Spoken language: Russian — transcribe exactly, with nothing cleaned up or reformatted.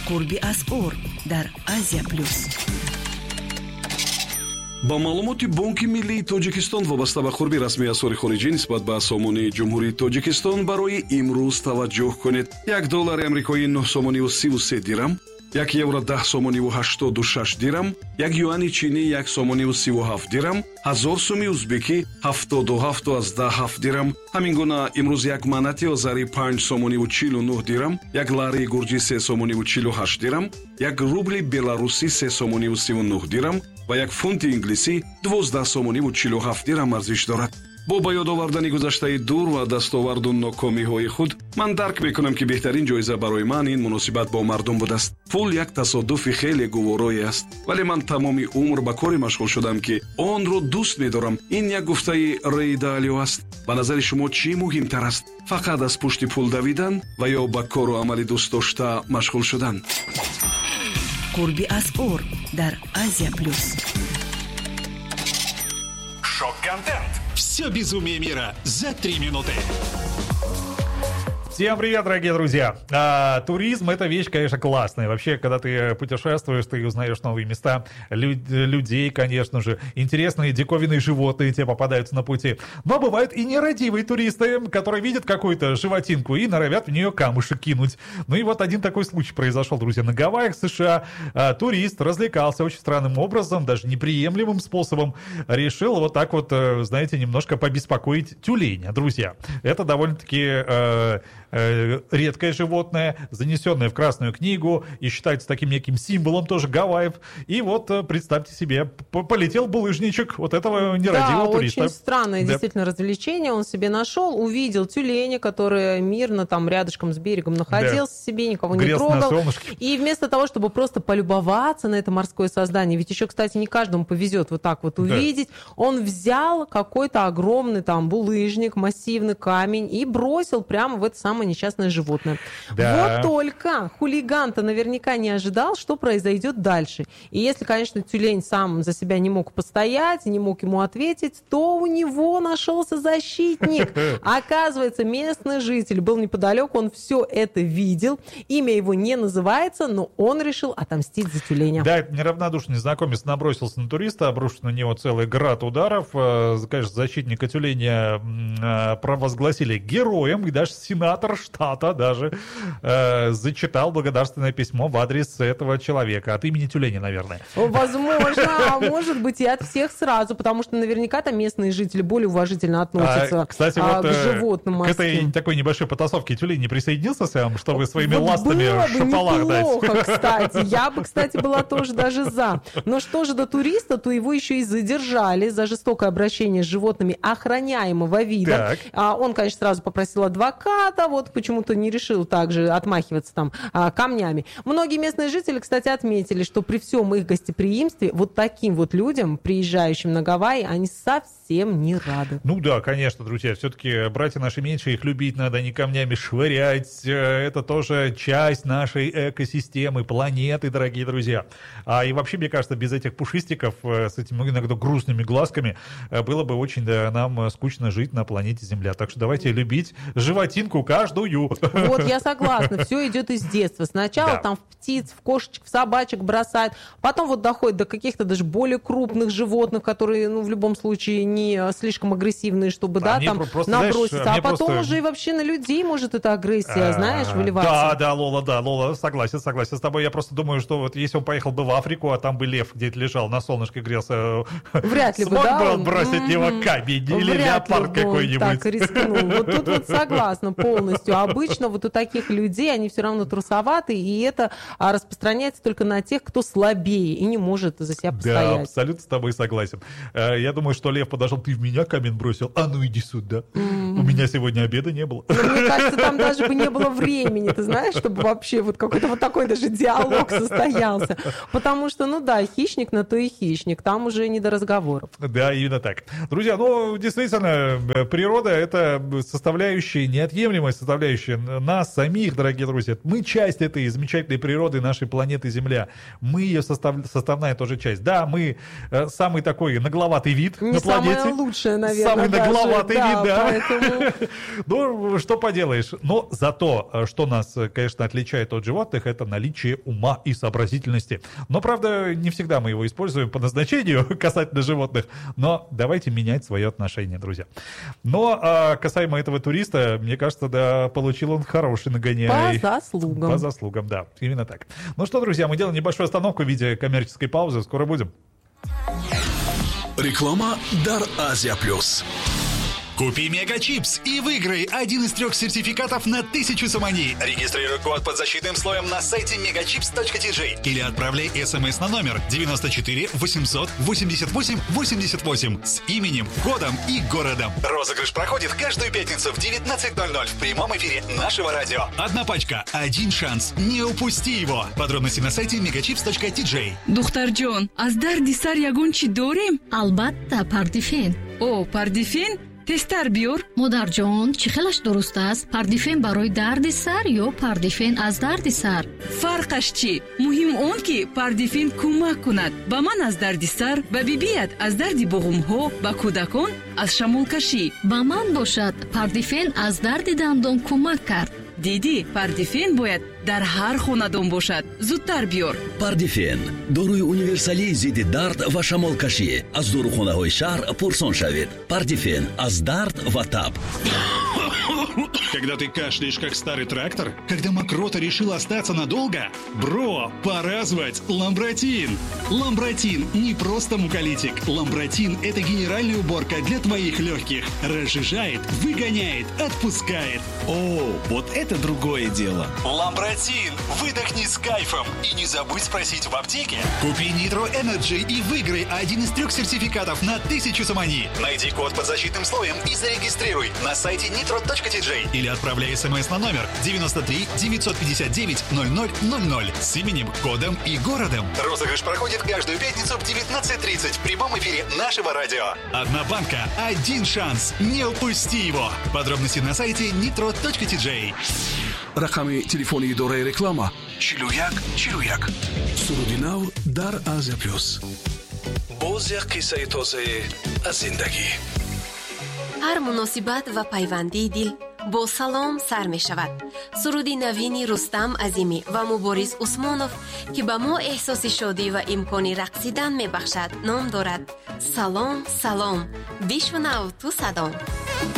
قربی از اور در آسیا پلюс. با маълумоти бонки миллии тоҷикистон вобаста ба қурби расмии асъори хориҷӣ нисбат ба сомонии ҷумҳурии тоҷикистон барои имрӯз таваҷҷӯҳ кунед. як доллари амрикоӣ нӯҳ сомониву сиву се дирам, як евро даҳ сомониву ҳаштоду шаш дирам, як юани чинӣ як сомониву сиву ҳафт дирам, ҳазор сӯми узбекӣ ҳафтоду ҳафт аздаҳ ҳафт дирам. ҳамин гуна имрӯз як манати озарӣ панҷ сомониву чилу нӯҳ дирам, як ларии гурҷӣ се сомониву чилу ҳашт дирам, як рубли беларусӣ се сомониву сиву нӯҳ дирам ва як фунти инглисӣ дувоздаҳ сомониву чилу ҳафт дирам арзиш дорад. бо ба ёд овардани гузаштаи дур ва дастоварду нокомиҳои худ ман дарк мекунам ки беҳтарин ҷоиза барои ман ин муносибат бо мардум будааст. пул як тасодуфи хеле гуворое аст, вале ман тамоми умр ба коре машғул шудам ки онро дӯст медорам. ин як гуфтаи Рей Далио аст. ба назари шумо чӣ муҳимтар аст, фақат аз пушти пул давидан ва ё ба кору амали дӯст дошта машғул шудан? قربی از اور در آسیا پلюс. Шок-контент. Все безумие мира за три минуты. Всем привет, дорогие друзья! А, туризм — это вещь, конечно, классная. Вообще, когда ты путешествуешь, ты узнаешь новые места, лю- людей, конечно же, интересные диковинные животные тебе попадаются на пути. Но бывают и нерадивые туристы, которые видят какую-то животинку и норовят в нее камушек кинуть. Ну и вот один такой случай произошел, друзья, на Гавайях, США. А, турист развлекался очень странным образом, даже неприемлемым способом. Решил вот так вот, знаете, немножко побеспокоить тюленя, друзья. Это довольно-таки... Э, редкое животное, занесенное в Красную книгу и считается таким неким символом тоже Гавайев. И вот, представьте себе, полетел булыжничек вот этого нерадивого да, туриста. Да, очень странное да. действительно развлечение. Он себе нашел, увидел тюленя, который мирно там рядышком с берегом находился, да. себе никого не Грязно трогал. И вместо того, чтобы просто полюбоваться на это морское создание, ведь еще, кстати, не каждому повезет вот так вот увидеть, да. он взял какой-то огромный там булыжник, массивный камень и бросил прямо в это самое несчастное животное. Да. Вот только хулиган-то наверняка не ожидал, что произойдет дальше. И если, конечно, тюлень сам за себя не мог постоять, не мог ему ответить, то у него нашелся защитник. Оказывается, местный житель был неподалеку, он все это видел. Имя его не называется, но он решил отомстить за тюленя. Да, неравнодушный знакомец набросился на туриста, обрушил на него целый град ударов. Конечно, защитника тюленя провозгласили героем, и даже сенатор штата даже э, зачитал благодарственное письмо в адрес этого человека. От имени тюленя, наверное. Возможно, а может быть и от всех сразу, потому что наверняка там местные жители более уважительно относятся а, кстати, а, вот, к животным морским. К этой такой небольшой потасовке тюлень не присоединился сам, чтобы своими вот ластами шапалак дать? Было бы неплохо, кстати. Я бы, кстати, была тоже даже за. Но что же до туриста, то его еще и задержали за жестокое обращение с животными охраняемого вида. А, он, конечно, сразу попросил адвоката, вот почему-то не решил также отмахиваться там а, камнями. Многие местные жители, кстати, отметили, что при всем их гостеприимстве вот таким вот людям, приезжающим на Гавайи, они совсем не рады. Ну да, конечно, друзья, все-таки братья наши меньше, их любить надо, не камнями швырять. Это тоже часть нашей экосистемы, планеты, дорогие друзья. А и вообще, мне кажется, без этих пушистиков с этими иногда грустными глазками было бы очень да, нам скучно жить на планете Земля. Так что давайте любить животинку каждую. Вот, я согласна. Все идет из детства. Сначала да. там в птиц, в кошечек, в собачек бросают. Потом вот доходит до каких-то даже более крупных животных, которые, ну, в любом случае, не слишком агрессивные, чтобы, а да, там просто, наброситься. Знаешь, а потом просто... уже и вообще на людей может эта агрессия, а, знаешь, выливаться. Да, да, Лола, да, Лола, согласен, согласен с тобой. Я просто думаю, что вот если он поехал бы в Африку, а там бы лев где-то лежал, на солнышке грелся, вряд ли бы, смог да, бы он отбросить mm-hmm. его камень или вряд леопард какой-нибудь. Так рискнул. Вот тут вот согласна полностью. Обычно вот у таких людей они все равно трусоваты, и это распространяется только на тех, кто слабее и не может за себя постоять. Да, абсолютно с тобой согласен. Я думаю, что лев подошел, ты в меня камень бросил, а ну иди сюда. Mm-hmm. У меня сегодня обеда не было. Но мне кажется, там даже бы не было времени, ты знаешь, чтобы вообще вот какой-то вот такой даже диалог состоялся. Потому что, ну да, хищник на то и хищник, там уже не до разговоров. Да, именно так. Друзья, ну, действительно, природа — это составляющая, неотъемлемая составляющая нас самих, дорогие друзья. Мы часть этой замечательной природы нашей планеты Земля. Мы ее состав... составная тоже часть. Да, мы э, самый такой нагловатый вид Не на планете. самое лучшее, наверное. Самый даже, нагловатый да, вид, да. Поэтому... Ну, что поделаешь. Но зато, что нас, конечно, отличает от животных, это наличие ума и сообразительности. Но, правда, не всегда мы его используем по назначению касательно животных. Но давайте менять свое отношение, друзья. Но а, касаемо этого туриста, мне кажется, да, получил он хороший нагоняй. По заслугам. По заслугам, да. Именно так. Ну что, друзья, мы делаем небольшую остановку в виде коммерческой паузы. Скоро будем. Реклама Дар Азия Плюс. Купи Мегачипс и выиграй один из трех сертификатов на тысячу сомани. Регистрируй код под защитным слоем на сайте мегачипс точка ти джей или отправляй смс на номер девяносто четыре восемьсот восемьдесят восемь восемьдесят восемь с именем, кодом и городом. Розыгрыш проходит каждую пятницу в девятнадцать ноль ноль в прямом эфире нашего радио. Одна пачка, один шанс. Не упусти его. Подробности на сайте мегачипс точка ти джей. духтарҷон, аз дарди сар ягон чӣ дорем? албатта пардифен. О, пардифен? тестар биёр. модарҷон, чӣ хелаш дуруст аст? Пардифен барои дарди сар ё пардифен аз дарди сар? фарқаш чӣ? муҳим он ки пардифен кӯмак кунад. ба ман аз дарди сар, ба бибият аз дарди буғумҳо, ба кӯдакон аз шамолкашӣ. ба ман бошад, пардифен аз дарди дандон кӯмак кард. диди, пардифен бояд дар ҳар хонадон бошад. зудтар биёр. пардифен доруи универсалии зидди дард ва шамолкашӣ аз дорухонаҳои шаҳр пурсон шавед. Пардифен аз дард ва таб. Когда ты кашляешь, как старый трактор? Когда мокрота решила остаться надолго? Бро, пора звать Ламбротин. Ламбротин не просто муколитик. Ламбротин – это генеральная уборка для твоих легких. Разжижает, выгоняет, отпускает. О, вот это другое дело. Ламбротин. Выдохни с кайфом. И не забудь спросить в аптеке. Купи Nitro Energy и выиграй один из трех сертификатов на тысячу сомани. Найди код под защитным слоем и зарегистрируй на сайте нитро точка ти джей или отправляй смс на номер девяносто три девятьсот пятьдесят девять ноль ноль ноль ноль с именем, кодом и городом. Розыгрыш проходит каждую пятницу в девятнадцать тридцать в прямом эфире нашего радио. Одна банка, один шанс. Не упусти его. Подробности на сайте нитро точка ти джей. рақами телефони идораи реклама чилу як чилу як. суруди нав дар Азия Плюс. боз як қиссаи тозаи аз зиндагӣ. ҳар муносибат ва пайвандии дил бо салом сар мешавад. суруди навини Рустам Азимӣ ва Муборис Усмонов ки ба мо эҳсоси шодӣ ва имкони рақсидан мебахшад ном дорад. салом салом бишунав ту садом.